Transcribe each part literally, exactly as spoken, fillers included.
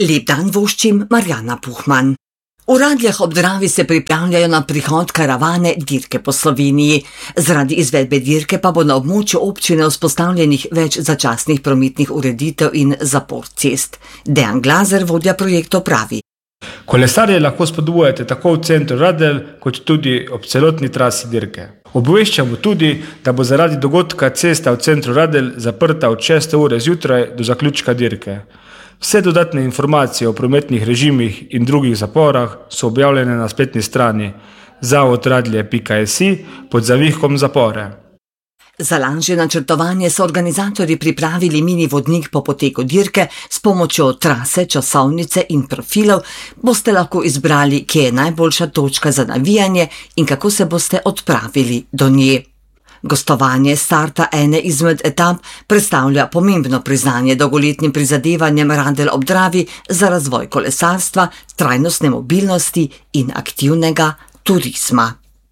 Lep dan voščim, Marjana Puhman. V Radljah ob Dravi se pripravljajo na prihod karavane dirke po Sloveniji. Zaradi izvedbe dirke pa bo na območju občine vzpostavljenih več začasnih prometnih ureditev in zapor cest. Dejan Glazer, vodja projektov, pravi: Kolesarje lahko spodbujate tako v centru Radelj, kot tudi ob celotni trasi dirke. Obveščamo tudi, da bo zaradi dogodka cesta v centru Radelj zaprta od šeste ure zjutraj do zaključka dirke. Vse dodatne informacije o prometnih režimih in drugih zaporah so objavljene na spletni strani zavod radlje pika si pod zavihkom zapore. Za lažje načrtovanje so organizatorji pripravili mini vodnik po poteku dirke. S pomočjo trase, časovnice in profilov boste lahko izbrali, kje je najboljša točka za navijanje in kako se boste odpravili do nje. Gostovanje starta ene izmed etap predstavlja pomembno priznanje dolgoletnim prizadevanjem Radelj ob Dravi za razvoj kolesarstva, trajnostne mobilnosti in aktivnega turizma.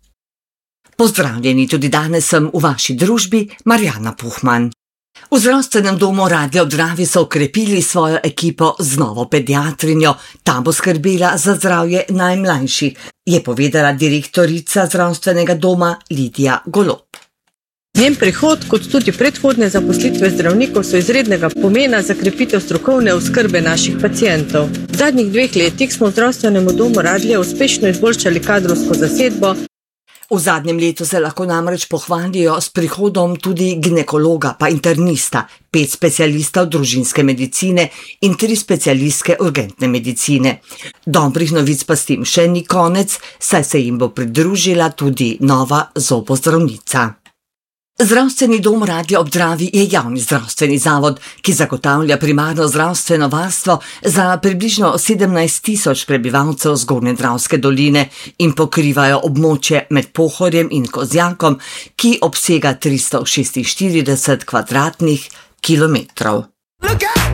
Pozdravljeni, tudi danes sem v vaši družbi, Marjana Puhman. V zdravstvenem domu Radlje ob Dravi so okrepili svojo ekipo z novo pediatrinjo. Ta bo skrbela za zdravje najmlajših, je povedala direktorica zdravstvenega doma Lidija Golob. Njen prihod, kot tudi predhodne zaposlitve zdravnikov, so izrednega pomena za krepitev strokovne oskrbe naših pacientov. V zadnjih dveh letih smo v zdravstvenemu domu Radlje uspešno izboljšali kadrovsko zasedbo. V zadnjem letu se lahko namreč pohvalijo s prihodom tudi ginekologa pa internista, pet specialistov družinske medicine in tri specialistke urgentne medicine. Dobrih novic pa s tem še ni konec, saj se jim bo pridružila tudi nova zobozdravnica. Zdravstveni dom Radlje ob Dravi je javni zdravstveni zavod, ki zagotavlja primarno zdravstveno varstvo za približno sedemnajst tisoč prebivalcev Zgornje Dravske doline in pokrivajo območje med Pohorjem in Kozjakom, ki obsega tristo šestinštirideset kvadratnih kilometrov.